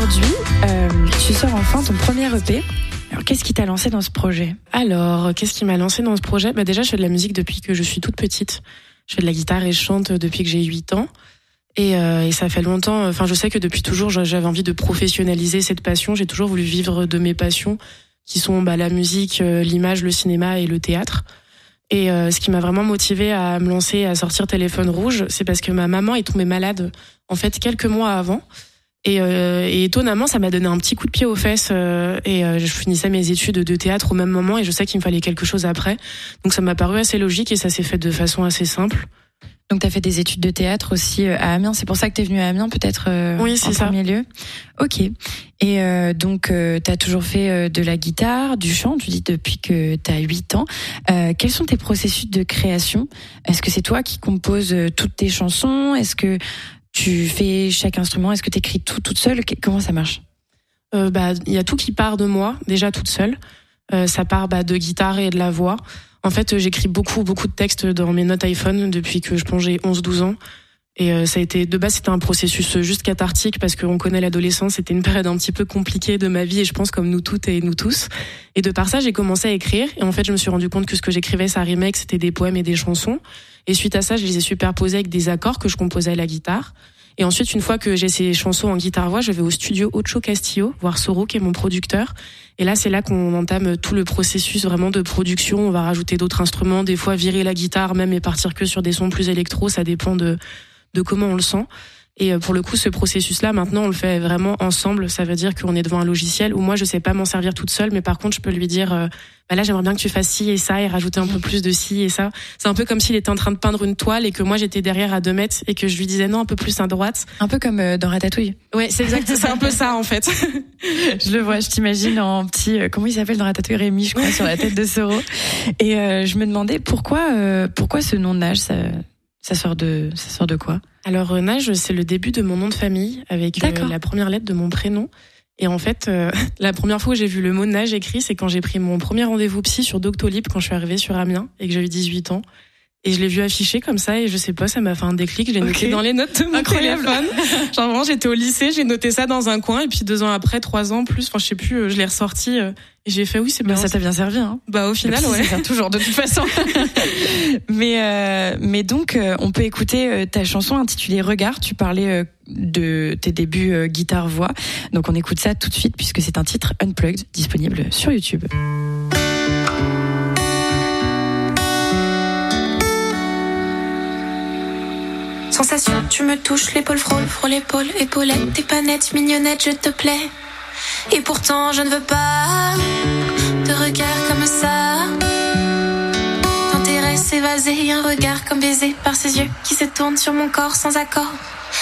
aujourd'hui, tu sors enfin ton premier EP. Alors, qu'est-ce qui t'a lancé dans ce projet ? Alors, qu'est-ce qui m'a lancé dans ce projet ? Déjà, je fais de la musique depuis que je suis toute petite. Je fais de la guitare et je chante depuis que j'ai 8 ans. Et ça fait longtemps, enfin, je sais que depuis toujours, j'avais envie de professionnaliser cette passion. J'ai toujours voulu vivre de mes passions, qui sont la musique, l'image, le cinéma et le théâtre. Et ce qui m'a vraiment motivée à me lancer, à sortir Téléphone Rouge, c'est parce que ma maman est tombée malade, en fait, quelques mois avant. Et étonnamment, ça m'a donné un petit coup de pied aux fesses. Je finissais mes études de théâtre au même moment et je sais qu'il me fallait quelque chose après. Donc ça m'a paru assez logique et ça s'est fait de façon assez simple. Donc t'as fait des études de théâtre aussi à Amiens. C'est pour ça que t'es venue à Amiens peut-être oui, c'est ça. En premier lieu. Ok. Et donc t'as toujours fait de la guitare, du chant. Tu dis depuis que t'as 8 ans. Quels sont tes processus de création ? Est-ce que c'est toi qui composes toutes tes chansons ? Est-ce que tu fais chaque instrument ? Est-ce que t'écris tout toute seule ? Comment ça marche ? Il y a tout qui part de moi, déjà toute seule. Ça part de guitare et de la voix. En fait, j'écris beaucoup de textes dans mes notes iPhone depuis que je pense j'ai 11-12 ans. Et ça a été, de base, c'était un processus juste cathartique parce qu'on connaît l'adolescence. C'était une période un petit peu compliquée de ma vie et je pense comme nous toutes et nous tous. Et de par ça, j'ai commencé à écrire. Et en fait, je me suis rendu compte que ce que j'écrivais, ça rimait, que c'était des poèmes et des chansons. Et suite à ça, je les ai superposés avec des accords que je composais à la guitare. Et ensuite, une fois que j'ai ces chansons en guitare-voix, je vais au studio Ocho Castillo, voir Soro, qui est mon producteur. Et là, c'est là qu'on entame tout le processus vraiment de production. On va rajouter d'autres instruments, des fois virer la guitare même et partir que sur des sons plus électro. Ça dépend de comment on le sent. Et pour le coup, ce processus-là, maintenant, on le fait vraiment ensemble. Ça veut dire qu'on est devant un logiciel où moi, je sais pas m'en servir toute seule, mais par contre, je peux lui dire, là, j'aimerais bien que tu fasses ci et ça et rajouter un peu plus de ci et ça. C'est un peu comme s'il était en train de peindre une toile et que moi, j'étais derrière à 2 mètres et que je lui disais non, un peu plus à droite. Un peu comme dans Ratatouille. Ouais, c'est exact, c'est un peu ça, en fait. Je le vois, je t'imagine en petit, comment il s'appelle dans Ratatouille, Rémi, je crois, sur la tête de Soro. Et je me demandais pourquoi ce nom Nage, ça sort de quoi ? Alors Nage, c'est le début de mon nom de famille avec la première lettre de mon prénom. Et en fait, la première fois où j'ai vu le mot Nage écrit, c'est quand j'ai pris mon premier rendez-vous psy sur Doctolib quand je suis arrivée sur Amiens et que j'avais 18 ans. Et je l'ai vu affiché comme ça et je sais pas, ça m'a fait un déclic, je l'ai noté dans les notes de mon téléphone. Genre vraiment, j'étais au lycée, j'ai noté ça dans un coin et puis 2 ans après, 3 ans plus, enfin je sais plus, je l'ai ressorti et j'ai fait oui, c'est bien. Ça t'a bien servi, hein. Au final, ouais. Ça sert toujours de toute façon. Mais donc, on peut écouter ta chanson intitulée Regard. Tu parlais de tes débuts guitare-voix. Donc on écoute ça tout de suite puisque c'est un titre unplugged disponible sur YouTube. Sensation, tu me touches, l'épaule frôle l'épaule, épaulette, t'es pas nette, mignonnette, je te plais. Et pourtant je ne veux pas de regard comme ça. T'intéresses, évasé, un regard comme baiser par ses yeux qui se tournent sur mon corps sans accord.